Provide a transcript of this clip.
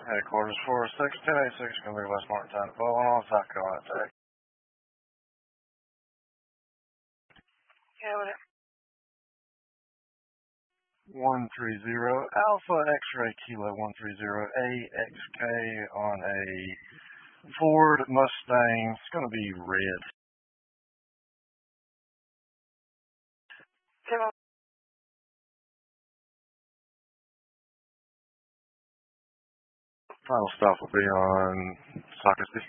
Headquarters 406-1086, going to be West Martin Town, Bowling, South Carolina Tech. Yeah, what? 130 Alpha X-Ray Kilo 130 AXK on a Ford Mustang. It's going to be red. Final stop will be on Socrates.